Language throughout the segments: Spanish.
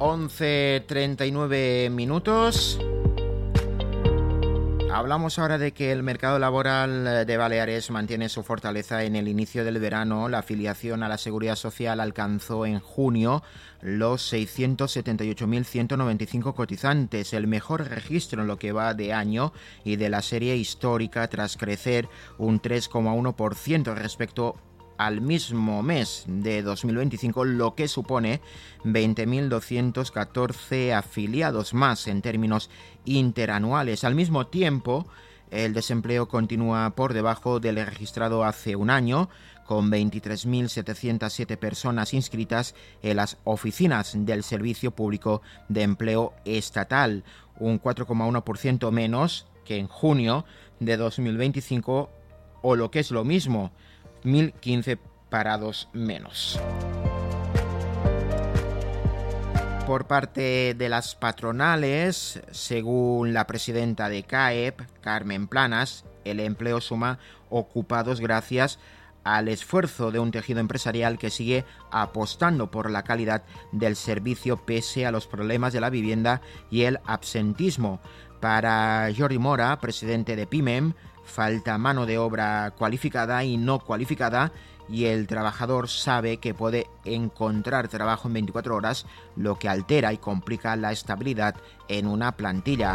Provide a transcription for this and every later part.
11:39. Hablamos ahora de que el mercado laboral de Baleares mantiene su fortaleza en el inicio del verano. La afiliación a la Seguridad Social alcanzó en junio los 678.195 cotizantes, el mejor registro en lo que va de año y de la serie histórica, tras crecer un 3,1% respecto al mismo mes de 2025, lo que supone 20.214 afiliados más en términos interanuales. Al mismo tiempo, el desempleo continúa por debajo del registrado hace un año, con 23.707 personas inscritas en las oficinas del Servicio Público de Empleo Estatal, un 4,1% menos que en junio de 2025, o lo que es lo mismo, 1.015 parados menos. Por parte de las patronales, según la presidenta de CAEP, Carmen Planas, el empleo suma ocupados gracias al esfuerzo de un tejido empresarial que sigue apostando por la calidad del servicio pese a los problemas de la vivienda y el absentismo. Para Jordi Mora, presidente de PIMEM, falta mano de obra cualificada y no cualificada, y el trabajador sabe que puede encontrar trabajo en 24 horas, lo que altera y complica la estabilidad en una plantilla.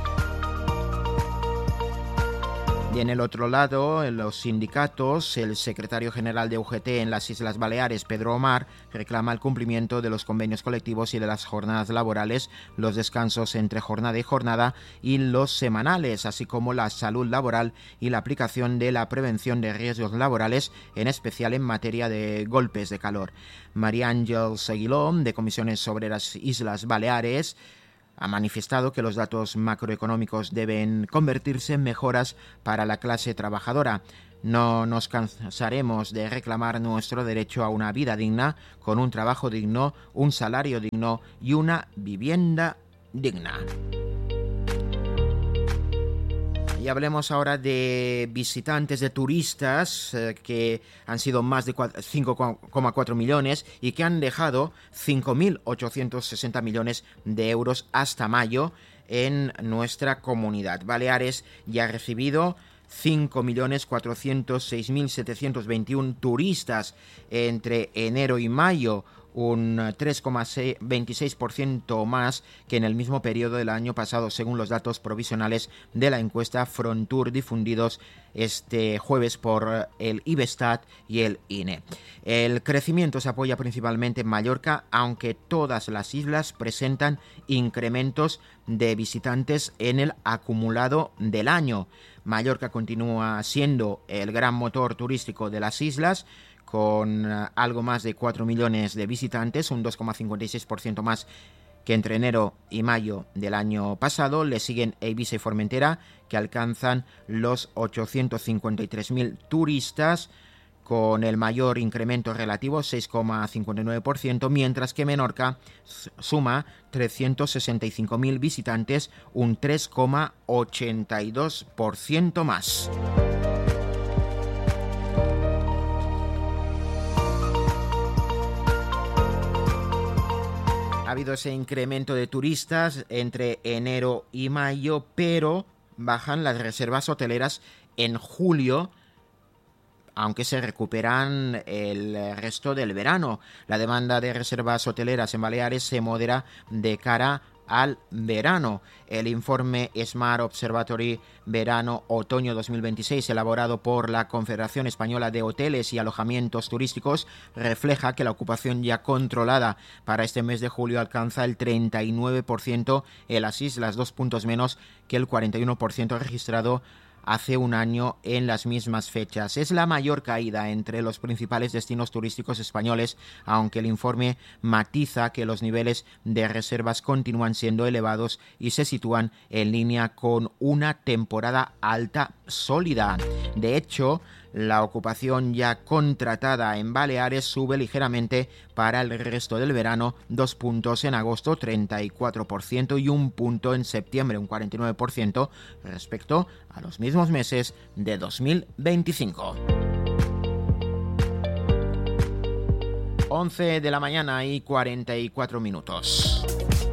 Y en el otro lado, en los sindicatos, el secretario general de UGT en las Islas Baleares, Pedro Omar, reclama el cumplimiento de los convenios colectivos y de las jornadas laborales, los descansos entre jornada y jornada y los semanales, así como la salud laboral y la aplicación de la prevención de riesgos laborales, en especial en materia de golpes de calor. María Ángeles Aguilón, de Comisiones Obreras Islas Baleares, ha manifestado que los datos macroeconómicos deben convertirse en mejoras para la clase trabajadora. No nos cansaremos de reclamar nuestro derecho a una vida digna, con un trabajo digno, un salario digno y una vivienda digna. Y hablemos ahora de visitantes, de turistas, que han sido más de 5,4 millones y que han dejado 5.860 millones de euros hasta mayo en nuestra comunidad. Baleares ya ha recibido 5.406.721 turistas entre enero y mayo, un 3,26% más que en el mismo periodo del año pasado, según los datos provisionales de la encuesta Frontur difundidos este jueves por el IBESTAT y el INE. El crecimiento se apoya principalmente en Mallorca, aunque todas las islas presentan incrementos de visitantes en el acumulado del año. Mallorca continúa siendo el gran motor turístico de las islas, con algo más de 4 millones de visitantes, un 2,56% más que entre enero y mayo del año pasado. Le siguen Eivissa y Formentera, que alcanzan los 853.000 turistas, con el mayor incremento relativo, 6,59%, mientras que Menorca suma 365.000 visitantes, un 3,82% más. Ha habido ese incremento de turistas entre enero y mayo, pero bajan las reservas hoteleras en julio, aunque se recuperan el resto del verano. La demanda de reservas hoteleras en Baleares se modera de cara al verano. El informe Smart Observatory Verano-Otoño 2026, elaborado por la Confederación Española de Hoteles y Alojamientos Turísticos, refleja que la ocupación ya controlada para este mes de julio alcanza el 39% en las islas, 2 puntos menos que el 41% registrado hace un año en las mismas fechas. Es la mayor caída entre los principales destinos turísticos españoles, aunque el informe matiza que los niveles de reservas continúan siendo elevados y se sitúan en línea con una temporada alta sólida. De hecho, la ocupación ya contratada en Baleares sube ligeramente para el resto del verano, 2 puntos en agosto, 34%, y 1 punto en septiembre, un 49%, respecto a los mismos meses de 2025. 11 de la mañana y 44 minutos.